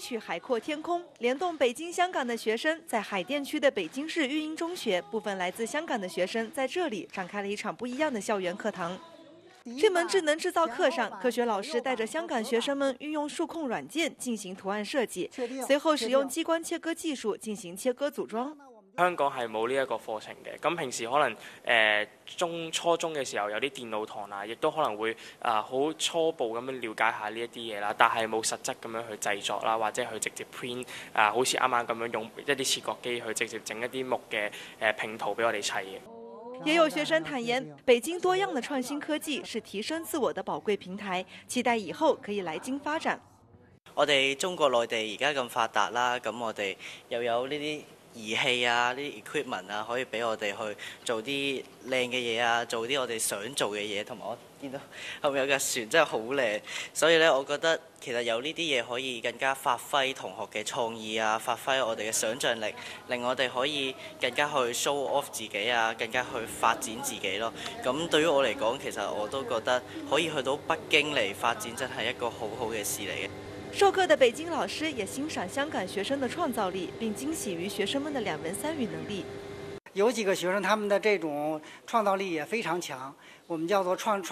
曲《海阔天空》，联动北京、香港的学生在海淀区的北京市育英中学，部分来自香港的学生在这里展开了一场不一样的校园课堂。这门智能制造课上，科学老师带着香港学生们运用数控软件进行图案设计，随後使用激光切割技術進行切割組裝。 香港係冇呢一個課程嘅，咁平時可能初中嘅時候有啲電腦堂啊，亦都可能會好初步咁樣了解下呢一啲嘢啦，但係冇實質咁樣去製作啦，或者去直接 print 好似啱啱咁樣用一啲切割機去直接整一啲木嘅拼圖俾我哋砌嘅。 也有學生坦言，北京多樣的創新科技是提升自我的寶貴平台，期待以後可以來京發展。 我哋中國內地而家咁發達啦，咁我哋又有呢啲儀器啊，呢啲 equipment 啊，可以俾我哋去做啲靚嘅嘢啊，做啲我哋想做嘅嘢。同埋我見到後面有架船真係好靚，所以咧，我覺得其實有呢啲嘢可以更加發揮同學嘅創意啊，發揮我哋嘅想像力，令我哋可以更加去 show off 自己啊，更加去發展自己咯。咁對於我嚟講，其實我都覺得可以去到北京嚟發展，真係一個好好嘅事嚟嘅。 授課的北京老師也欣賞香港學生的創造力，並驚喜於學生們的2文3語能力。 有幾個學生他們的這種創造力也非常強，我們叫做創